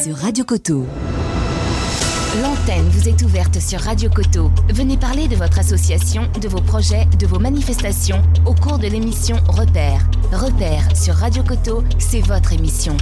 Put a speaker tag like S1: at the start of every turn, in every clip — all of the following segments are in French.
S1: sur Radio Coteau.
S2: L'antenne vous est ouverte sur Radio Coteau. Venez parler de votre association, de vos projets, de vos manifestations au cours de l'émission Repères. Repères sur Radio Coteau, c'est votre émission.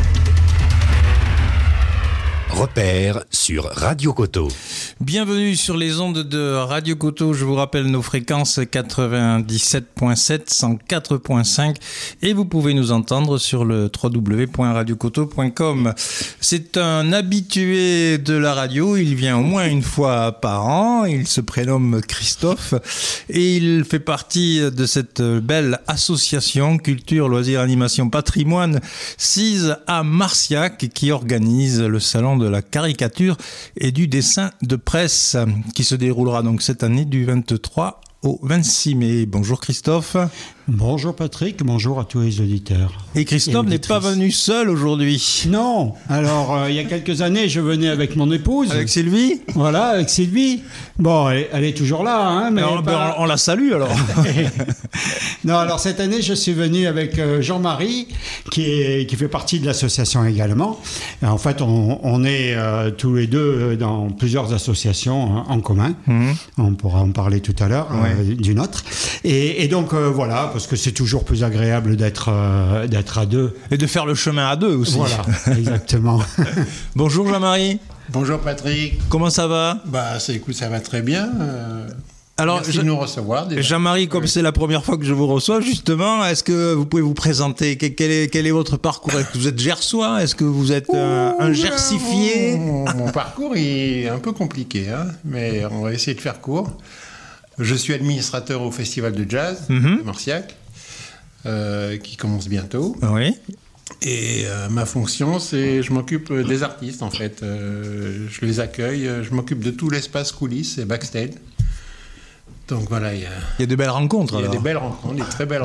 S3: Repères sur Radio Coteau.
S4: Bienvenue sur les ondes de Radio Coteau. Je vous rappelle nos fréquences 97.7, 104.5 et vous pouvez nous entendre sur le www.radiocoteau.com. C'est un habitué de la radio. Il vient au moins une fois par an. Il se prénomme Christophe et il fait partie de cette belle association Culture, Loisirs, Animation, Patrimoine CISE à Marciac qui organise le salon de la caricature et du dessin de presse qui se déroulera donc cette année du 23 au 26 mai. Bonjour Christophe.
S5: Bonjour Patrick, bonjour à tous les auditeurs.
S4: Et Christophe n'est pas venu seul aujourd'hui.
S5: Non, alors il y a quelques années je venais avec mon épouse.
S4: Avec Sylvie.
S5: Voilà, avec Sylvie. Bon, elle est toujours là. Hein, mais
S4: alors, on la salue alors.
S5: Non, alors cette année je suis venu avec Jean-Marie qui fait partie de l'association également. Et en fait on est tous les deux dans plusieurs associations en commun. On pourra en parler tout à l'heure d'une autre. Et donc voilà, parce que c'est toujours plus agréable d'être à deux.
S4: Et de faire le chemin à deux aussi.
S5: Voilà, exactement.
S4: Bonjour Jean-Marie.
S6: Bonjour Patrick.
S4: Comment ça va ?
S6: Écoute, ça va très bien.
S4: Alors,
S6: merci de nous recevoir. Déjà.
S4: Jean-Marie, comme c'est la première fois que je vous reçois, justement, est-ce que vous pouvez vous présenter ? Quel est votre parcours ? Est-ce que vous êtes gersois ? Est-ce que vous êtes un gersifié ?
S6: Mon parcours est un peu compliqué, hein, mais on va essayer de faire court. Je suis administrateur au Festival de Jazz de Marciac, qui commence bientôt.
S4: Oui.
S6: Et ma fonction, c'est je m'occupe des artistes, en fait. Je les accueille, je m'occupe de tout l'espace coulisses et backstage. Donc voilà, il y a
S4: de belles rencontres.
S6: Il y a des belles rencontres, des très belles